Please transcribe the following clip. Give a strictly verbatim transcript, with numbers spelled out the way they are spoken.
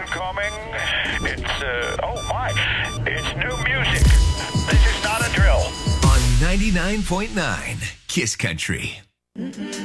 Incoming. It's, uh, oh my, it's new music. This is not a drill. On ninety-nine point nine Kiss Country. Mm-mm.